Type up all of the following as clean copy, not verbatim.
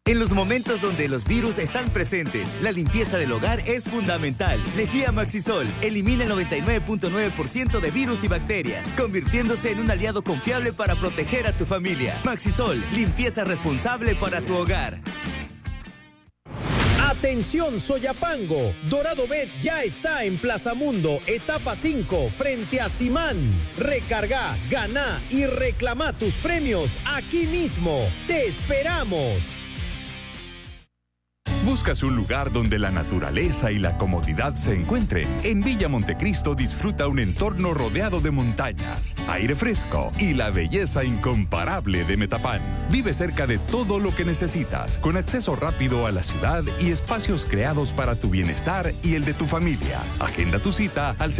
En los momentos donde los virus están presentes, la limpieza del hogar es fundamental. Lejía Maxisol elimina el 99.9% de virus y bacterias, convirtiéndose en un aliado confiable para proteger a tu familia. Maxisol, limpieza responsable para tu hogar. Atención Soyapango, Dorado Bet ya está en Plaza Mundo, etapa 5, frente a Simán. Recarga, gana y reclama tus premios aquí mismo. ¡Te esperamos! ¿Buscas un lugar donde la naturaleza y la comodidad se encuentren? En Villa Montecristo disfruta un entorno rodeado de montañas, aire fresco y la belleza incomparable de Metapán. Vive cerca de todo lo que necesitas, con acceso rápido a la ciudad y espacios creados para tu bienestar y el de tu familia. Agenda tu cita al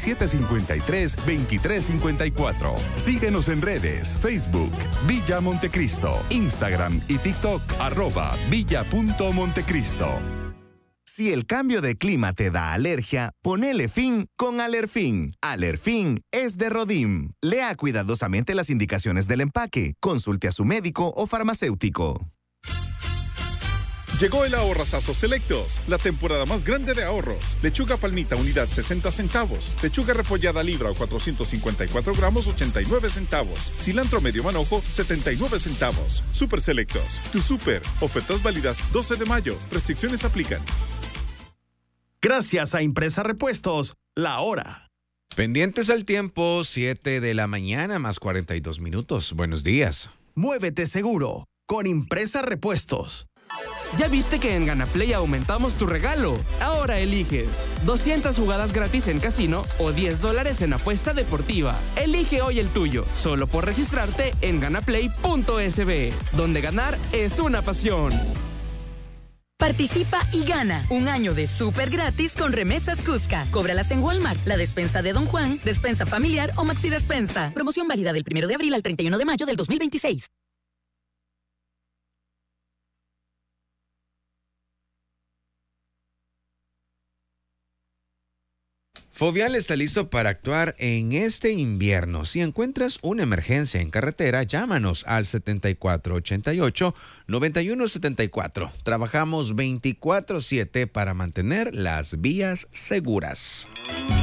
7753-2354. Síguenos en redes, Facebook, Villa Montecristo, Instagram y TikTok, @villa.montecristo. Si el cambio de clima te da alergia, ponele fin con Alerfin. Alerfin es de Rodim. Lea cuidadosamente las indicaciones del empaque. Consulte a su médico o farmacéutico. Llegó el Ahorrazazo Selectos, la temporada más grande de ahorros. Lechuga palmita unidad 60 centavos. Lechuga repollada libra o 454 gramos 89 centavos. Cilantro medio manojo 79 centavos. Super Selectos, tu super. Ofertas válidas 12 de mayo. Restricciones aplican. Gracias a Impresa Repuestos, la hora. Pendientes al tiempo, 7 de la mañana más 42 minutos. Buenos días. Muévete seguro con Impresa Repuestos. ¿Ya viste que en GanaPlay aumentamos tu regalo? Ahora eliges 200 jugadas gratis en casino o $10 en apuesta deportiva. Elige hoy el tuyo, solo por registrarte en ganaplay.sb, donde ganar es una pasión. Participa y gana un año de súper gratis con Remesas Cusca. Cóbralas en Walmart, la despensa de Don Juan, despensa familiar o Maxi Despensa. Promoción válida del 1 de abril al 31 de mayo del 2026. Fovial está listo para actuar en este invierno. Si encuentras una emergencia en carretera, llámanos al 7488-9174. Trabajamos 24/7 para mantener las vías seguras.